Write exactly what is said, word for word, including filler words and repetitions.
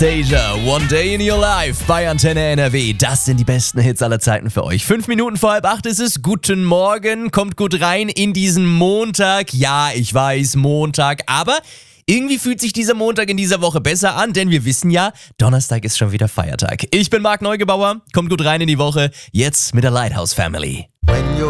Deja, One Day in Your Life bei Antenne N R W. Das sind die besten Hits aller Zeiten für euch. Fünf Minuten vor halb acht ist es. Guten Morgen, kommt gut rein in diesen Montag. Ja, ich weiß, Montag, aber irgendwie fühlt sich dieser Montag in dieser Woche besser an, denn wir wissen ja, Donnerstag ist schon wieder Feiertag. Ich bin Marc Neugebauer, kommt gut rein in die Woche, jetzt mit der Lighthouse Family.